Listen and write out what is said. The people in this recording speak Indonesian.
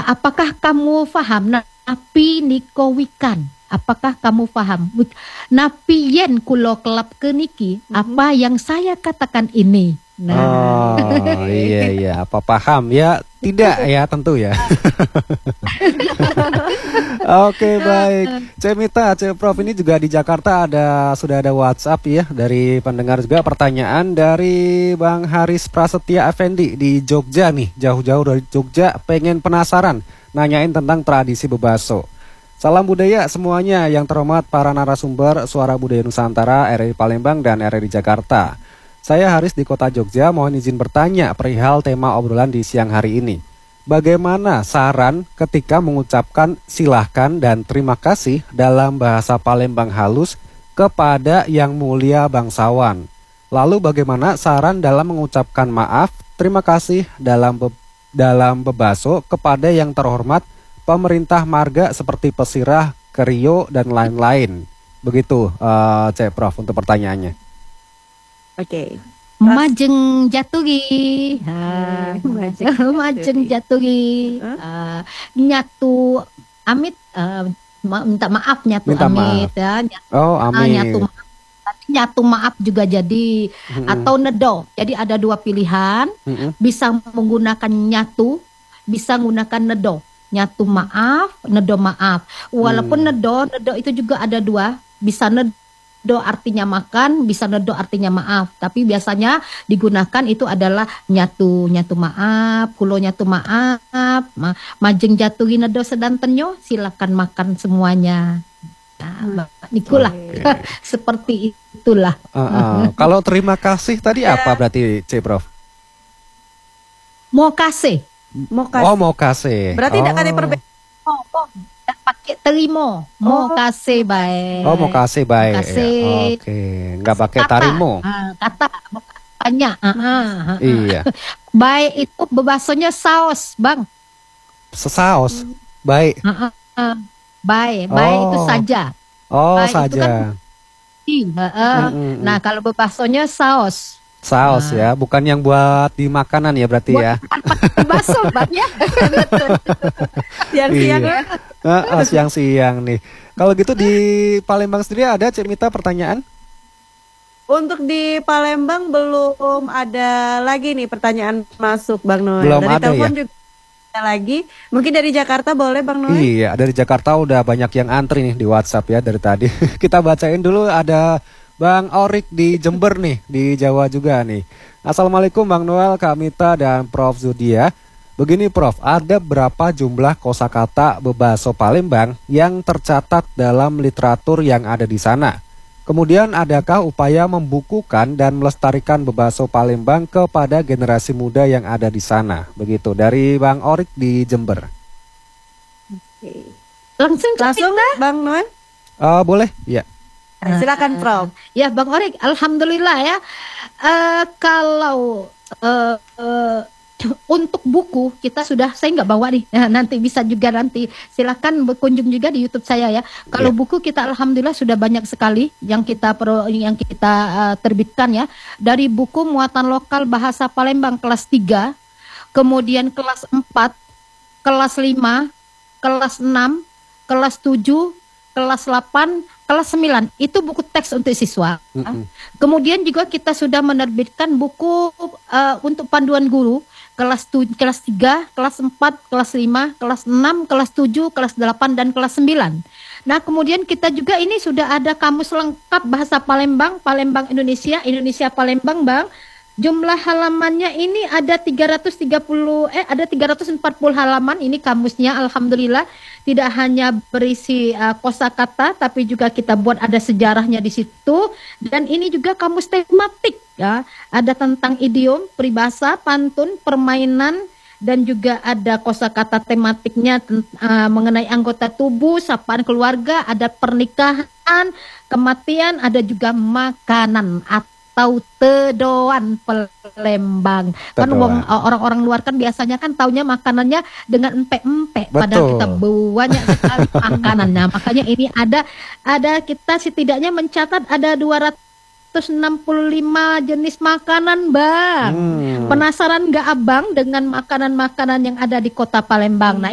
Apakah kamu paham? Napi niko wikan. Apakah kamu paham? Napi yen kulo kelap ke niki. Apa yang saya katakan ini? Oh iya, apa paham ya? Tidak ya, tentu ya. Oke, baik. Cemita, Prof, ini juga di Jakarta sudah ada WhatsApp ya dari pendengar juga, pertanyaan dari Bang Haris Prasetya Effendi di Jogja nih, jauh-jauh dari Jogja, pengen penasaran nanyain tentang tradisi bebaso. Salam budaya semuanya, yang terhormat para narasumber Suara Budaya Nusantara, RRI Palembang dan RRI Jakarta. Saya Haris di kota Jogja, mohon izin bertanya perihal tema obrolan di siang hari ini. Bagaimana saran ketika mengucapkan silahkan dan terima kasih dalam bahasa Palembang halus kepada yang mulia bangsawan? Lalu bagaimana saran dalam mengucapkan maaf, terima kasih dalam bebaso kepada yang terhormat pemerintah marga seperti Pesirah, Kerio, dan lain-lain? Begitu, Prof, untuk pertanyaannya. Oke. Majeng jatuhi, majeng jatuhi, nyatu amit, minta maaf nyatu Minta amit maaf. ya. Oh, amit. Nyatu maaf juga jadi, atau nedo. Jadi ada dua pilihan, bisa menggunakan nyatu, bisa menggunakan nedo. Nyatu maaf, nedo maaf. Walaupun nedo itu juga ada dua, bisa nedo artinya makan, bisa nedo artinya maaf. Tapi biasanya digunakan itu adalah nyatu maaf, kulo nyatu maaf, majeng jatuhi nedo sedantenyo, silakan makan semuanya. Nah, nikulah seperti itulah. Kalau terima kasih tadi apa berarti, Prof? Mau kasih. Oh, mau kasih. Berarti tidak ada perbedaan. Pakai terimo, mau kasih baik. Oh, mau kasih baik. Kasih. Ya, oke, nggak pakai tarimo. Kata banyak. Iya. Baik itu bebasonya saus, Bang. Saus. Baik. Baik itu saja. Oh, baik saja. Itu kan, nah, kalau bebasonya saus. Saus ya, bukan yang buat di makanan ya berarti ya. Bakso Bang ya. Siang-siang ya. Siang-siang nih. Kalau gitu di Palembang sendiri ada, Cemita, pertanyaan? Untuk di Palembang belum ada lagi nih pertanyaan masuk, Bang Noel. Belum dari ada telepon ya? juga ada lagi. Mungkin dari Jakarta boleh, Bang Noel? Iya, dari Jakarta udah banyak yang antri nih di WhatsApp ya dari tadi. Kita bacain dulu, ada Bang Orik di Jember nih, di Jawa juga nih. Assalamualaikum Bang Noel, Kak Mita, dan Prof Zudia. Begini Prof, ada berapa jumlah kosakata bebaso Palembang yang tercatat dalam literatur yang ada di sana? Kemudian adakah upaya membukukan dan melestarikan bebaso Palembang kepada generasi muda yang ada di sana? Begitu, dari Bang Orik di Jember. Langsung Bang Noel? Boleh, ya. Silakan Prof. Ya Bang Orik, alhamdulillah ya. Kalau untuk buku kita saya nggak bawa nih. Nanti bisa juga nanti silakan berkunjung juga di YouTube saya ya. Kalau buku kita alhamdulillah sudah banyak sekali yang kita terbitkan ya. Dari buku muatan lokal bahasa Palembang kelas 3, kemudian kelas 4, kelas 5, kelas 6, kelas 7, kelas 8, kelas 9, itu buku teks untuk siswa. Kemudian juga kita sudah menerbitkan buku untuk panduan guru kelas 3, kelas 4, kelas 5, kelas 6, kelas 7, kelas 8 dan kelas 9. Nah, kemudian kita juga ini sudah ada kamus lengkap bahasa Palembang, Palembang Indonesia, Indonesia Palembang, Bang. Jumlah halamannya ini ada 340 halaman ini kamusnya, alhamdulillah. Tidak hanya berisi kosakata, tapi juga kita buat ada sejarahnya di situ. Dan ini juga kamus tematik ya. Ada tentang idiom, peribahasa, pantun, permainan, dan juga ada kosakata tematiknya mengenai anggota tubuh, sapaan keluarga, ada pernikahan, kematian, ada juga makanan atau tedoan Palembang. Kan orang-orang luar kan biasanya kan taunya makanannya dengan empek-empek, padahal kita banyak sekali makanannya. Makanya ini ada kita setidaknya mencatat ada 265 jenis makanan, Bang. Penasaran nggak Abang dengan makanan-makanan yang ada di kota Palembang? Nah,